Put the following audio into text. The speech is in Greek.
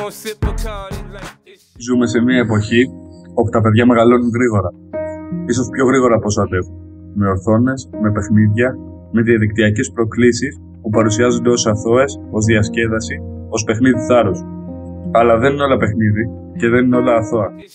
Ζούμε σε μια εποχή όπου τα παιδιά μεγαλώνουν γρήγορα. Ίσως πιο γρήγορα από όσο αντέχουν. Με οθόνες, με παιχνίδια, με διαδικτυακές προκλήσεις που παρουσιάζονται ως αθώες, ως διασκέδαση, ως παιχνίδι θάρρους. Αλλά δεν είναι όλα παιχνίδι και δεν είναι όλα αθώα.